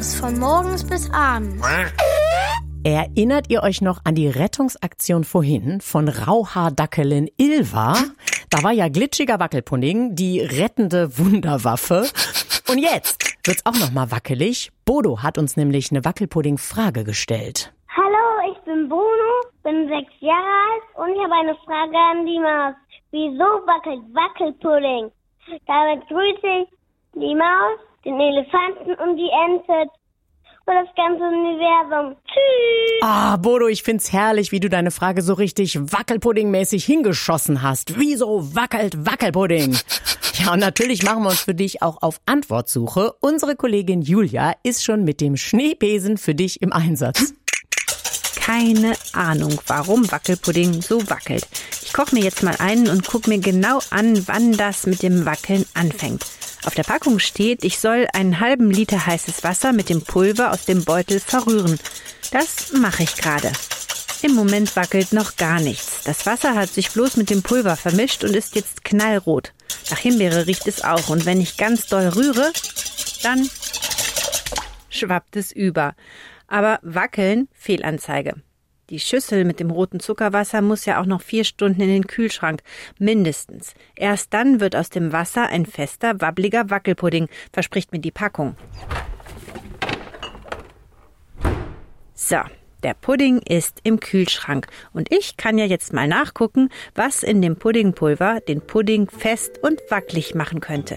aus, von morgens bis abends. Erinnert ihr euch noch an die Rettungsaktion vorhin von Rauhaardackelin Ilva? Da war ja glitschiger Wackelpudding die rettende Wunderwaffe. Und jetzt wird's auch noch mal wackelig. Bodo hat uns nämlich eine Wackelpudding-Frage gestellt. Hallo, ich bin Bruno, bin 6 Jahre alt und ich habe eine Frage an die Maus. Wieso wackelt Wackelpudding? Damit grüße ich die Maus, den Elefanten und die Ente und das ganze Universum. Tschüss! Bodo, ich find's herrlich, wie du deine Frage so richtig Wackelpudding-mäßig hingeschossen hast. Wieso wackelt Wackelpudding? Ja, und natürlich machen wir uns für dich auch auf Antwortsuche. Unsere Kollegin Julia ist schon mit dem Schneebesen für dich im Einsatz. Keine Ahnung, warum Wackelpudding so wackelt. Ich koche mir jetzt mal einen und gucke mir genau an, wann das mit dem Wackeln anfängt. Auf der Packung steht, ich soll einen halben Liter heißes Wasser mit dem Pulver aus dem Beutel verrühren. Das mache ich gerade. Im Moment wackelt noch gar nichts. Das Wasser hat sich bloß mit dem Pulver vermischt und ist jetzt knallrot. Nach Himbeere riecht es auch und wenn ich ganz doll rühre, dann schwappt es über. Aber wackeln, Fehlanzeige. Die Schüssel mit dem roten Zuckerwasser muss ja auch noch 4 Stunden in den Kühlschrank, mindestens. Erst dann wird aus dem Wasser ein fester, wabbliger Wackelpudding, verspricht mir die Packung. So, der Pudding ist im Kühlschrank und ich kann ja jetzt mal nachgucken, was in dem Puddingpulver den Pudding fest und wackelig machen könnte.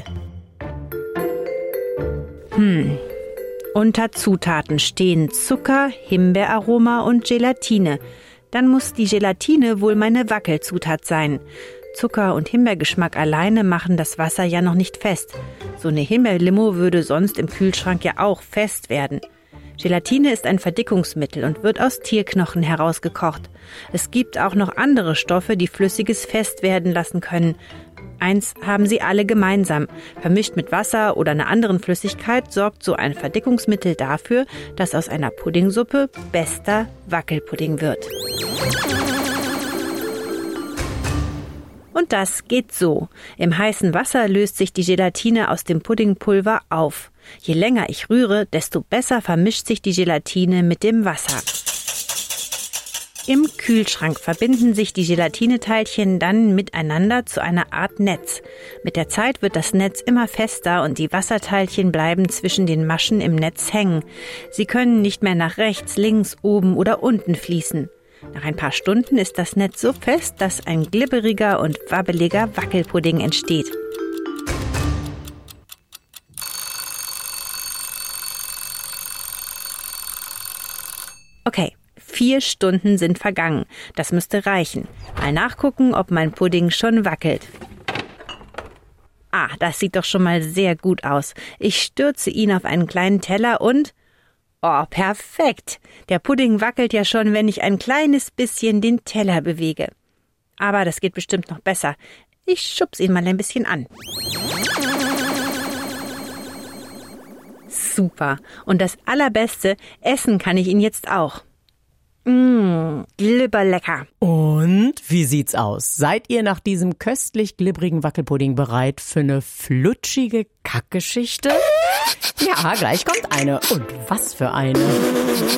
Unter Zutaten stehen Zucker, Himbeeraroma und Gelatine. Dann muss die Gelatine wohl meine Wackelzutat sein. Zucker und Himbeergeschmack alleine machen das Wasser ja noch nicht fest. So eine Himbeerlimo würde sonst im Kühlschrank ja auch fest werden. Gelatine ist ein Verdickungsmittel und wird aus Tierknochen herausgekocht. Es gibt auch noch andere Stoffe, die Flüssiges fest werden lassen können. Eins haben sie alle gemeinsam. Vermischt mit Wasser oder einer anderen Flüssigkeit sorgt so ein Verdickungsmittel dafür, dass aus einer Puddingsuppe bester Wackelpudding wird. Und das geht so. Im heißen Wasser löst sich die Gelatine aus dem Puddingpulver auf. Je länger ich rühre, desto besser vermischt sich die Gelatine mit dem Wasser. Im Kühlschrank verbinden sich die Gelatineteilchen dann miteinander zu einer Art Netz. Mit der Zeit wird das Netz immer fester und die Wasserteilchen bleiben zwischen den Maschen im Netz hängen. Sie können nicht mehr nach rechts, links, oben oder unten fließen. Nach ein paar Stunden ist das Netz so fest, dass ein glibberiger und wabbeliger Wackelpudding entsteht. Okay. 4 Stunden sind vergangen. Das müsste reichen. Mal nachgucken, ob mein Pudding schon wackelt. Das sieht doch schon mal sehr gut aus. Ich stürze ihn auf einen kleinen Teller und... perfekt. Der Pudding wackelt ja schon, wenn ich ein kleines bisschen den Teller bewege. Aber das geht bestimmt noch besser. Ich schubse ihn mal ein bisschen an. Super. Und das Allerbeste, essen kann ich ihn jetzt auch. Glibberlecker. Und wie sieht's aus? Seid ihr nach diesem köstlich glibbrigen Wackelpudding bereit für eine flutschige Kackgeschichte? Ja, gleich kommt eine. Und was für eine.